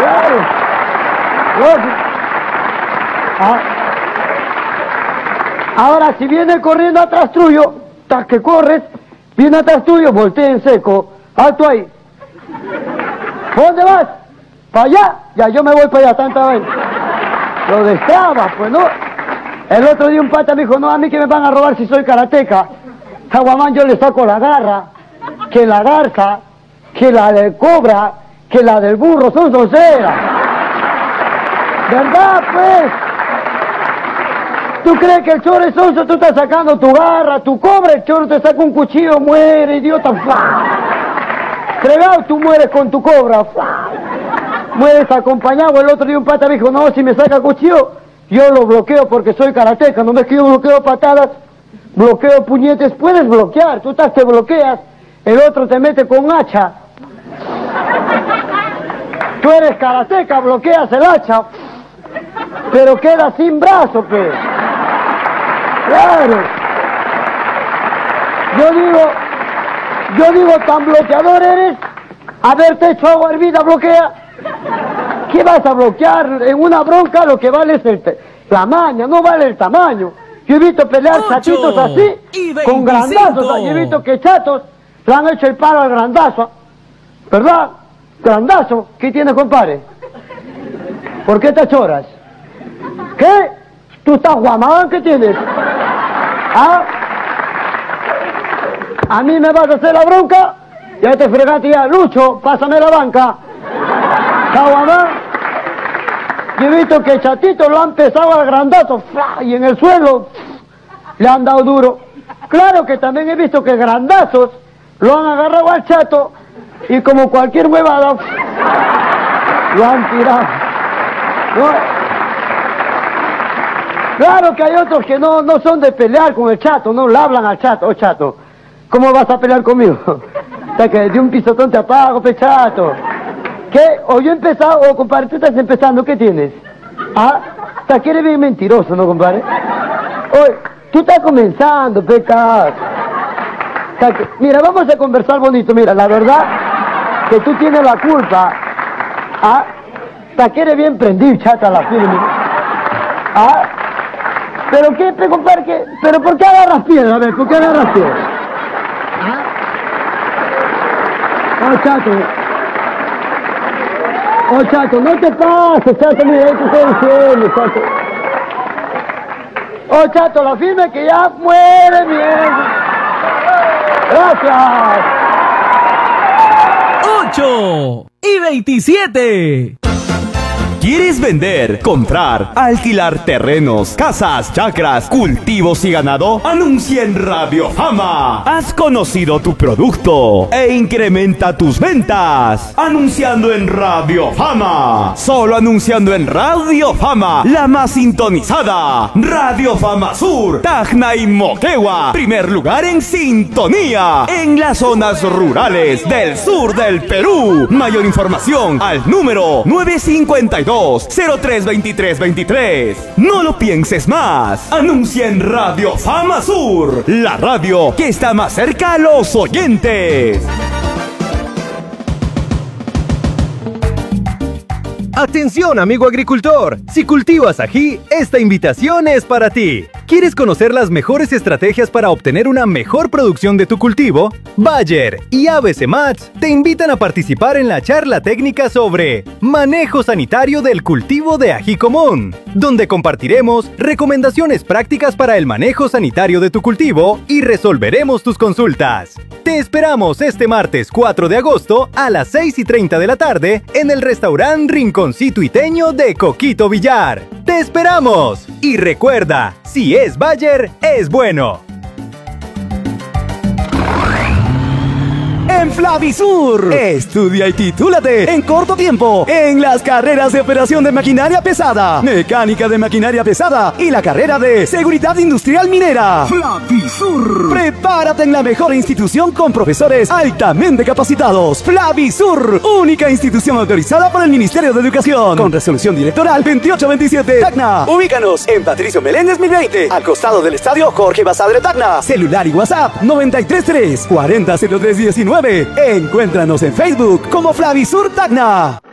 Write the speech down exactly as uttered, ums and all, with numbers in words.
Claro. Lógico. Ah. Ahora, si viene corriendo atrás tuyo, tas que corres, viene atrás tuyo, voltea en seco, alto ahí. ¿Dónde vas? ¿Para allá? Ya, yo me voy para allá, tanta vaina. Lo destraba, pues, ¿no? El otro día un pata me dijo, no, a mí que me van a robar si soy karateca. Caguamán, yo le saco la garra, que la garza, que la del cobra, que la del burro, son sonceras. ¿Verdad, pues? ¿Tú crees que el choro es sonso? Tú estás sacando tu garra, tu cobra, el choro te saca un cuchillo, muere, idiota. Fregado, tú mueres con tu cobra. Mueres acompañado. El otro día un pata me dijo, no, si me saca cuchillo, yo lo bloqueo porque soy karateca. No ves que yo bloqueo patadas, bloqueo puñetes. Puedes bloquear, tú estás, te bloqueas. El otro te mete con hacha. Tú eres karateca, bloqueas el hacha, pero queda sin brazo, pues. Claro. Yo digo, yo digo, tan bloqueador eres, haberte hecho agua hervida, bloquea. ¿Qué vas a bloquear? En una bronca lo que vale es el la maña, no vale el tamaño. Yo he visto pelear chatitos así, con grandazos. Yo he visto que chatos le han hecho el palo al grandazo. ¿Verdad? Grandazo. ¿Qué tienes, compadre? ¿Por qué te choras? ¿Qué? ¿Tú estás guamán? ¿Qué tienes? ¿Ah? ¿A mí me vas a hacer la bronca? Ya te fregaste ya. Lucho, pásame la banca. ¿Está guamán? Yo he visto que chatito lo han pesado al grandazo, y en el suelo le han dado duro. Claro que también he visto que grandazos lo han agarrado al chato y como cualquier huevada lo han tirado. ¿No? Claro que hay otros que no, no son de pelear con el chato, no le hablan al chato. Oh, chato, ¿cómo vas a pelear conmigo? O sea, que de un pisotón te apago, pe chato. ¿Qué? O yo he empezado, o compadre, tú estás empezando, ¿qué tienes? Ah, o sea, que eres bien mentiroso, ¿no, compadre? Oye, tú estás comenzando, pecado. O sea, que, mira, vamos a conversar bonito, mira, la verdad que tú tienes la culpa. Ah, o sea, que eres bien prendido, chata, la firme. Ah, pero qué, pe, compadre, ¿qué? ¿Pero por qué agarras piedra? A ver, ¿por qué agarras piedra? ¿Ah? Oh, chato. Oh, chato, no te pases, chato, mira, ahí te estoy diciendo, chato. Oh, chato, la firme que ya muere, mierda. Gracias. ocho y veintisiete. ¿Quieres vender, comprar, alquilar terrenos, casas, chacras, cultivos y ganado? Anuncia en Radio Fama. Has conocido tu producto e incrementa tus ventas. Anunciando en Radio Fama. Solo anunciando en Radio Fama, la más sintonizada. Radio Fama Sur, Tacna y Moquegua. Primer lugar en sintonía en las zonas rurales del sur del Perú. Mayor información al número nueve cinco dos, cero tres dos tres dos tres. No lo pienses más. Anuncia en Radio Fama Sur, la radio que está más cerca a los oyentes. Atención, amigo agricultor, si cultivas ají, esta invitación es para ti. ¿Quieres conocer las mejores estrategias para obtener una mejor producción de tu cultivo? Bayer y A B C Mats te invitan a participar en la charla técnica sobre manejo sanitario del cultivo de ají común, donde compartiremos recomendaciones prácticas para el manejo sanitario de tu cultivo y resolveremos tus consultas. Te esperamos este martes cuatro de agosto a las seis y treinta de la tarde en el restaurante Rinconcito Iteño de Coquito Villar. ¡Te esperamos! Y recuerda, si es Bayer, es bueno. En Flavisur, estudia y titúlate en corto tiempo en las carreras de operación de maquinaria pesada, mecánica de maquinaria pesada y la carrera de seguridad industrial minera. Flavisur. Prepárate en la mejor institución con profesores altamente capacitados. Flavisur, única institución autorizada por el Ministerio de Educación, con resolución directoral veintiocho veintisiete. Tacna. Ubícanos en Patricio Meléndez mil veinte, al costado del estadio Jorge Basadre Tacna. Celular y WhatsApp noventa y tres tres, cuarenta cero tres diecinueve. Encuéntranos en Facebook como Flavisur Tacna.